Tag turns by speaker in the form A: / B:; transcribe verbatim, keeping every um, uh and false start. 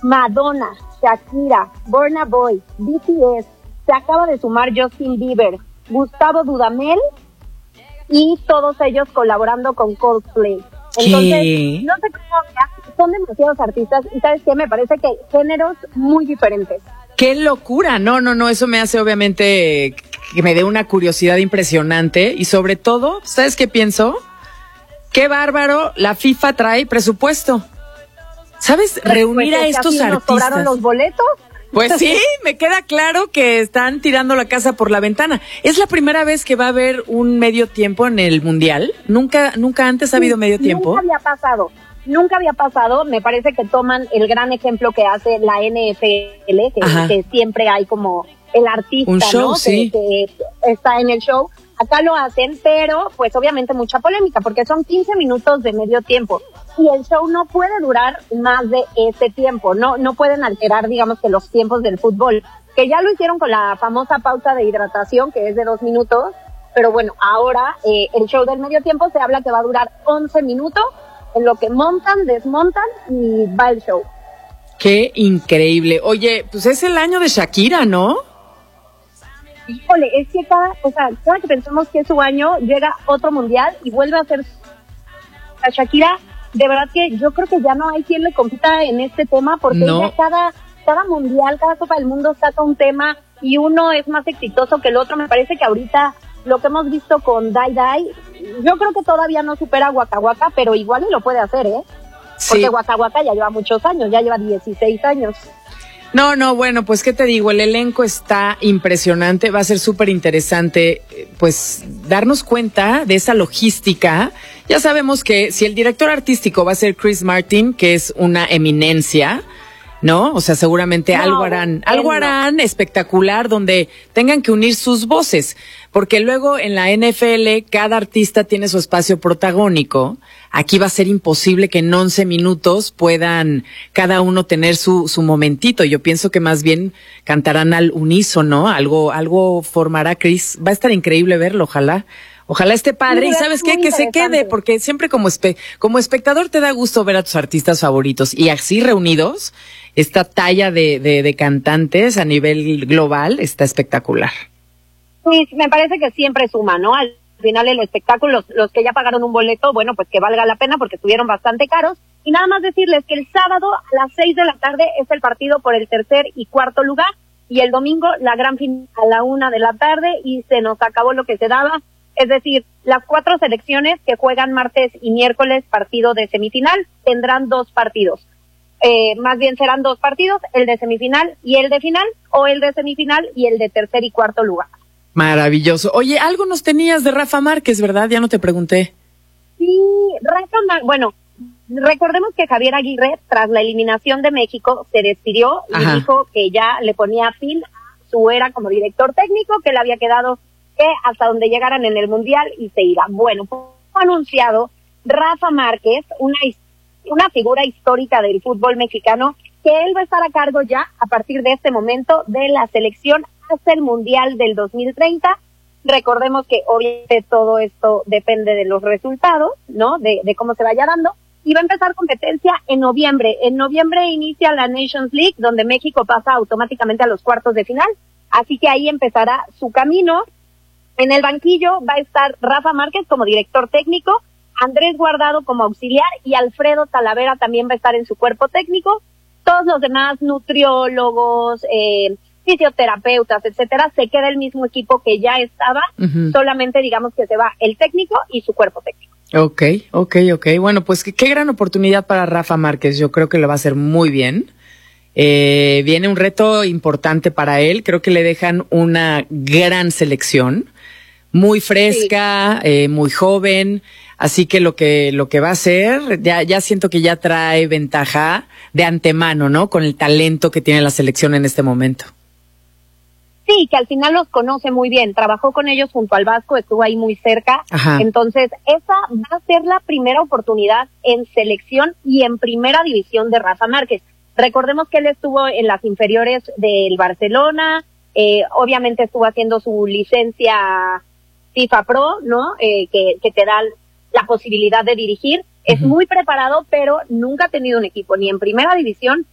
A: Madonna, Shakira, Burna Boy, B T S, se acaba de sumar Justin Bieber, Gustavo Dudamel y todos ellos colaborando con Coldplay. Entonces,
B: ¿Qué?
A: no sé cómo, son demasiados artistas y ¿sabes qué? Me parece que géneros muy diferentes.
B: ¡Qué locura! No, no, no, eso me hace obviamente que me dé una curiosidad impresionante y sobre todo, ¿sabes qué pienso? ¡Qué bárbaro! La FIFA trae presupuesto. ¿Sabes? Reunir
A: Pues,
B: a estos
A: ¿nos
B: artistas.
A: cobraron los boletos?
B: Pues sí, me queda claro que están tirando la casa por la ventana. ¿Es la primera vez que va a haber un medio tiempo en el Mundial? ¿Nunca nunca antes ha habido medio tiempo?
A: Nunca había pasado, nunca había pasado. Me parece que toman el gran ejemplo que hace la N F L, que, que siempre hay como el artista,
B: un show,
A: ¿no?
B: Sí.
A: Que, que está en el show. Acá lo hacen, pero pues obviamente mucha polémica, porque son quince minutos de medio tiempo. Y el show no puede durar más de ese tiempo, no no pueden alterar, digamos, que los tiempos del fútbol, que ya lo hicieron con la famosa pausa de hidratación, que es de dos minutos, pero bueno, ahora eh, el show del medio tiempo se habla que va a durar once minutos, en lo que montan, desmontan y va el show.
B: ¡Qué increíble! Oye, pues es el año de Shakira, ¿no?
A: Híjole, es que cada, o sea, cada que pensamos que es su año, llega otro mundial y vuelve a ser a Shakira. De verdad que yo creo que ya no hay quien le compita en este tema, porque
B: no.
A: ella cada, cada mundial, cada Copa del Mundo saca un tema y uno es más exitoso que el otro. Me parece que ahorita lo que hemos visto con Dai Dai, yo creo que todavía no supera a Waka Waka, pero igual y lo puede hacer, ¿eh? Porque
B: Sí.
A: Waka Waka ya lleva muchos años, ya lleva dieciséis años.
B: No, no, bueno, pues qué te digo, el elenco está impresionante, va a ser súper interesante, pues darnos cuenta de esa logística. Ya sabemos que si el director artístico va a ser Chris Martin, que es una eminencia, ¿no? O sea, seguramente
A: No,
B: algo harán,
A: él
B: algo
A: no.
B: harán espectacular donde tengan que unir sus voces, porque luego en la N F L cada artista tiene su espacio protagónico. Aquí va a ser imposible que en once minutos puedan cada uno tener su su momentito. Yo pienso que más bien cantarán al unísono, algo algo formará Chris. Va a estar increíble verlo, ojalá. Ojalá esté padre.
A: Sí,
B: y ¿sabes qué?
A: muy
B: Que se quede,
A: interesante.
B: porque siempre como espe como espectador te da gusto ver a tus artistas favoritos. Y así reunidos, esta talla de, de, de cantantes a nivel global está espectacular.
A: Sí, me parece que siempre suma, ¿no? Al final el espectáculo, los, los que ya pagaron un boleto, bueno, pues que valga la pena porque estuvieron bastante caros. Y nada más decirles que el sábado a las seis de la tarde es el partido por el tercer y cuarto lugar, y el domingo la gran final a la una de la tarde, y se nos acabó lo que se daba. Es decir, las cuatro selecciones que juegan martes y miércoles partido de semifinal tendrán dos partidos. Eh, más bien serán dos partidos, el de semifinal y el de final, o el de semifinal y el de tercer y cuarto lugar.
B: Maravilloso. Oye, algo nos tenías de Rafa Márquez, ¿verdad? Ya no te pregunté.
A: Sí, Rafa Márquez, bueno, recordemos que Javier Aguirre, tras la eliminación de México, se despidió y
B: Ajá.
A: dijo que ya le ponía fin a su era como director técnico, que le había quedado que hasta donde llegaran en el Mundial y se iba. Bueno, fue anunciado Rafa Márquez, una, una figura histórica del fútbol mexicano, que él va a estar a cargo ya a partir de este momento de la selección hasta el Mundial del dos mil treinta. Recordemos que obviamente todo esto depende de los resultados, ¿no? De, de cómo se vaya dando. Y va a empezar competencia en noviembre. En noviembre inicia la Nations League, donde México pasa automáticamente a los cuartos de final. Así que ahí empezará su camino. En el banquillo va a estar Rafa Márquez como director técnico, Andrés Guardado como auxiliar y Alfredo Talavera también va a estar en su cuerpo técnico. Todos los demás, nutriólogos, eh, fisioterapeutas, etcétera, se queda el mismo equipo que ya estaba, uh-huh. Solamente digamos que se va el técnico y su cuerpo técnico.
B: Ok, ok, ok. Bueno, pues qué, qué gran oportunidad para Rafa Márquez. Yo creo que lo va a hacer muy bien. Eh, viene un reto importante para él. Creo que le dejan una gran selección, muy fresca, sí. eh, muy joven. Así que lo que lo que va a hacer, ya ya siento que ya trae ventaja de antemano, ¿no? Con el talento que tiene la selección en este momento.
A: Sí, que al final los conoce muy bien. Trabajó con ellos junto al Vasco, estuvo ahí muy cerca.
B: Ajá.
A: Entonces, esa va a ser la primera oportunidad en selección y en primera división de Rafa Márquez. Recordemos que él estuvo en las inferiores del Barcelona, eh, obviamente estuvo haciendo su licencia FIFA Pro, ¿no? Eh, que, que te da la posibilidad de dirigir. Uh-huh. Es muy preparado, pero nunca ha tenido un equipo, ni en primera división